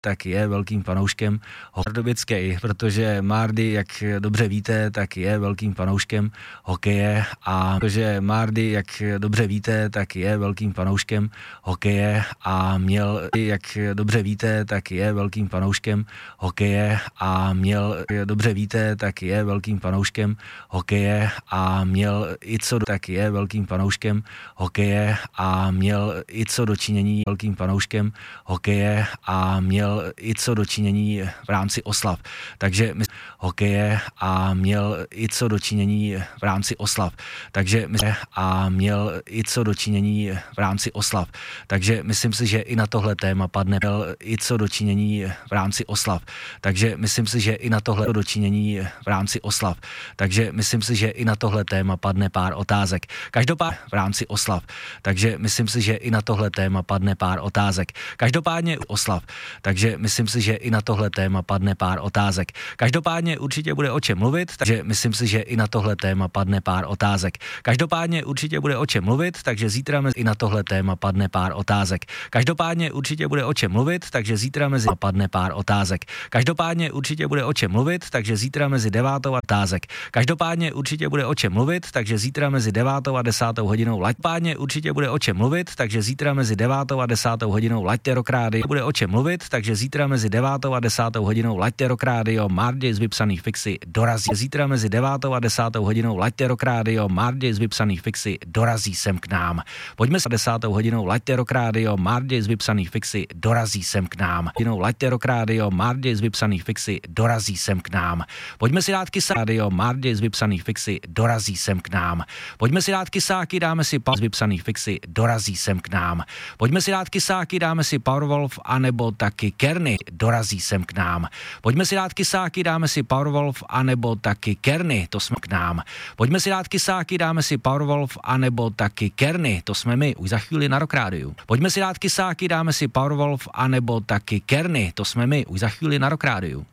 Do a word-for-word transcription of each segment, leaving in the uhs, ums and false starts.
tak je velkým fanouškem Pardubický, protože Mardy, jak dobře víte, tak je velkým fanouškem hokeje a protože Mardy, jak dobře víte, tak je velkým fanouškem hokeje a měl, jak dobře víte, tak je velkým fanouškem hokeje a měl, dobře víte, tak je velkým fanouškem hokeje a měl i co, tak je velkým fanouškem hokeje a měl i co dočinění velkým fanouškem hokeje a měl i co dočinění v rámci oslav. Takže my hokeje a měl i co dočinění v rámci oslav. Takže my a měl i co dočinění v rámci oslav. Takže myslím si, že i na tohle téma padne měl i co dočinění v rámci oslav. Takže myslím si, že i na tohle dočinění v rámci oslav. Takže myslím si, že i na tohle téma padne pár otázek. Každopádně v rámci oslav. Takže myslím si, že i na tohle téma padne pár otázek. Každopádně oslav. Takže myslím si, že i na tohle téma padne pár otázek. Každopádně určitě bude o čem mluvit, takže myslím si, že i na tohle téma padne pár otázek. Každopádně určitě bude o čem mluvit, takže zítra mezi i na tohle téma padne pár otázek. Každopádně určitě bude o čem mluvit, takže zítra mezi padne pár otázek. Každopádně určitě bude o čem mluvit, takže zítra mezi devátou a otázek. Každopádně určitě bude o čem mluvit, takže zítra mezi devátou a desátou hodinou laťpádně určitě bude o čem mluvit, takže zítra mezi devátou a desátou hodinou laťte rock rádio. Bude o čem mluvit, takže zítra mezi devátou a desátou hodinou laťte rock rádio. Mardy z vypsaných fixy dorazí. Zítra mezi devátou a desátou hodinou laťte rock rádio. Mardy z vypsaných fixy dorazí sem k nám. Pojďme se desátou hodinou laťte rock rádio. Mardy z vypsaných fixy dorazí sem k nám. Hodinou laťte rock rádio. Mardy z vypsaných fixy dorazí sem k nám. Pojďme si dát kysáky rádio. Mardy z vypsaných fixy dorazí sem k nám. Pojďme si dát kysáky, dáme si pa z vypsaných fixy dorazí sem k nám. Pojďme si dát kysáky, dáme si Powerwolf anebo taky Kerny dorazí sem k nám. Pojďme si dát kysáky, dáme si Powerwolf anebo taky Kerny, to jsme k nám. Pojďme si dát kysáky, dáme si Powerwolf anebo taky Kerny, to jsme my už za chvíli na Rock Rádiu. Pojďme si dát kysáky, dáme si Powerwolf anebo taky Kerny, to jsme my už za chvíli na Rock Rádiu.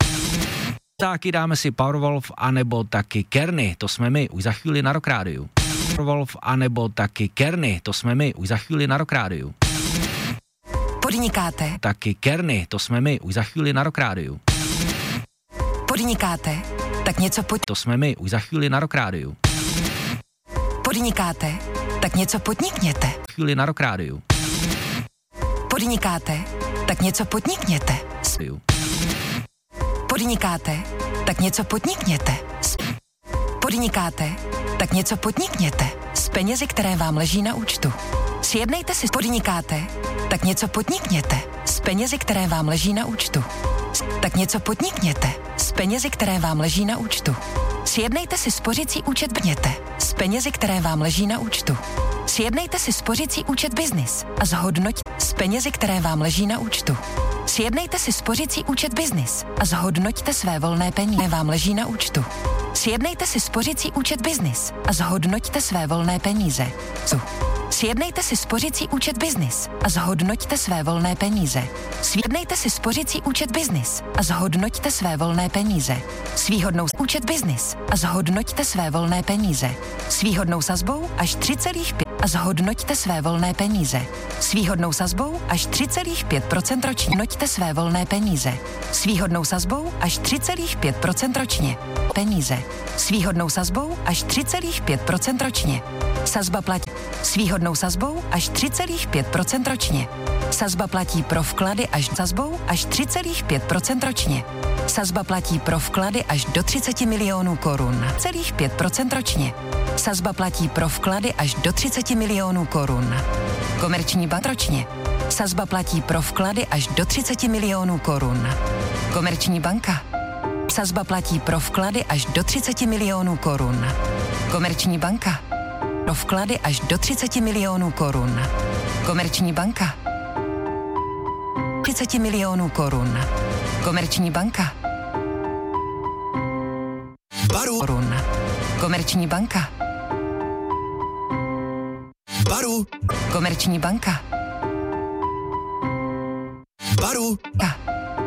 Kysáky, dáme si Powerwolf anebo taky Kerny, to jsme my už za chvíli na Rock Rádiu. Powerwolf anebo taky Kerny, to jsme my už za chvíli na Rock Rádiu. Podnikáte? Taky Kerny, to jsme my už za chvíli na Rock Rádiu. Podnikáte? Tak něco pod... To jsme my už za chvíli na Rock Rádiu. Podnikáte? Tak něco podnikněte. Chvíli na Rock Rádiu. Podnikáte? Tak něco podnikněte. Podnikáte? Tak něco podnikněte. Podnikáte? Tak něco podnikněte. S penězi, které vám leží na účtu. Sjednejte si podnikáte? Tak něco podnikněte. S penězi, které vám leží na účtu. Tak něco podnikněte. S penězi, které vám leží na účtu. Sjednejte si spořící účet bněte. S penězi, které vám leží na účtu. Sjednejte si spořící účet business a zhodnoť s penězi, které vám leží na účtu. Sjednejte si spořící účet business a zhodnoťte své volné peníze, které vám leží na účtu. Sjednejte si spořící účet business a zhodnoťte své volné peníze. Sjednejte si spořící účet business a zhodnoťte své volné peníze. Sjednejte si spořící účet business a zhodnoťte své volné peníze. S výhodnou účet business a zhodnoťte své volné peníze. S výhodnou sazbou až tři celá pět a zhodnoťte své volné peníze. S výhodnou sazbou až tři celá pět procenta ročně. Noťte své volné peníze. S výhodnou sazbou až tři celá pět procenta ročně. Peníze. S výhodnou sazbou až tři celá pět procenta ročně. Sazba platí s výhodnou sazbou až tři celá pět procenta ročně. Sazba platí pro vklady až sazbou až tři celá pět procenta ročně. Sazba platí pro vklady až do třicet milionů korun. Celých pět procent ročně. Sazba platí pro vklady až do třicet milionů korun. Komerční bank ročně. Sazba platí pro vklady až do třicet milionů korun. Komerční banka. Sazba platí pro vklady až do třicet milionů korun. Komerční banka. Pro vklady až do třicet milionů korun. Komerční banka. třicet milionů korun. Komerční banka. Baru. Korun. Komerční banka. Baru. Komerční banka. Baru. Ka.